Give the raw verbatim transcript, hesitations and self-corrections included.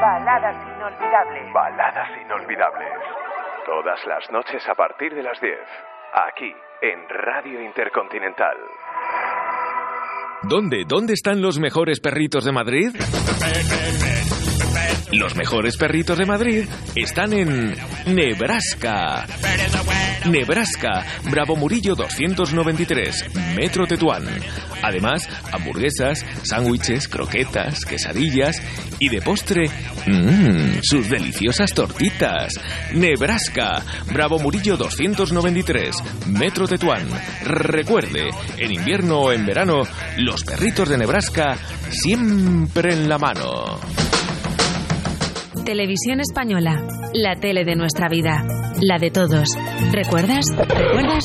Baladas inolvidables. Baladas inolvidables. Todas las noches a partir de las diez. Aquí, en Radio Intercontinental. ¿Dónde? ¿Dónde están los mejores perritos de Madrid? Los mejores perritos de Madrid están en Nebraska. Nebraska, Bravo Murillo doscientos noventa y tres, Metro Tetuán. Además, hamburguesas, sándwiches, croquetas, quesadillas y de postre, mmm, sus deliciosas tortitas. Nebraska, Bravo Murillo doscientos noventa y tres, Metro Tetuán. Recuerde, en invierno o en verano, los perritos de Nebraska siempre en la mano. Televisión Española, la tele de nuestra vida, la de todos. ¿Recuerdas? ¿Recuerdas?